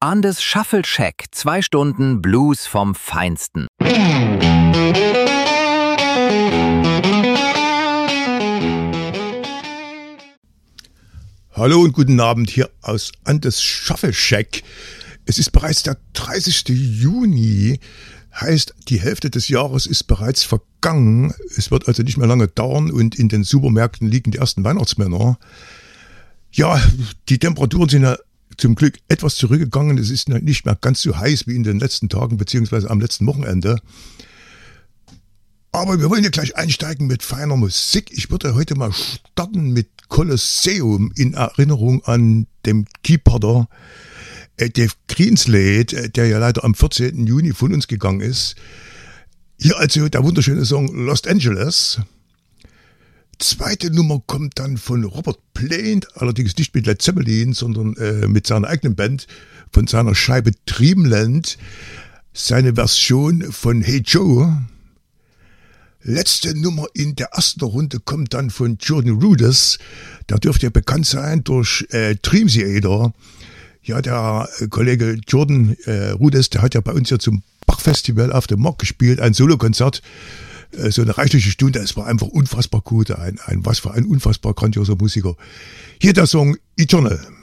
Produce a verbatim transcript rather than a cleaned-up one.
Andes Shuffle Shack, zwei Stunden Blues vom Feinsten. Hallo und guten Abend hier aus Andes Shuffle Shack. Es ist bereits der dreißigste Juni, heißt, die Hälfte des Jahres ist bereits vergangen. Es wird also nicht mehr lange dauern und in den Supermärkten liegen die ersten Weihnachtsmänner. Ja, die Temperaturen sind ja zum Glück etwas zurückgegangen. Es ist nicht mehr ganz so heiß wie in den letzten Tagen beziehungsweise am letzten Wochenende. Aber wir wollen ja gleich einsteigen mit feiner Musik. Ich würde heute mal starten mit Colosseum in Erinnerung an den Keyboarder äh, Dave Greenslade, äh, der ja leider am vierzehnten Juni von uns gegangen ist. Hier also der wunderschöne Song Los Angeles. Zweite Nummer kommt dann von Robert Plant, allerdings nicht mit Led Zeppelin, sondern äh, mit seiner eigenen Band, von seiner Scheibe Dreamland, seine Version von Hey Joe. Letzte Nummer in der ersten Runde kommt dann von Jordan Rudess, der dürfte ja bekannt sein durch äh, Dream Theater. Ja, der äh, Kollege Jordan äh, Rudess, der hat ja bei uns ja zum Bach-Festival auf dem Markt gespielt, ein Solokonzert. So eine reichliche Stunde, es war einfach unfassbar gut, ein, ein was für ein unfassbar grandioser Musiker. Hier der Song Eternal.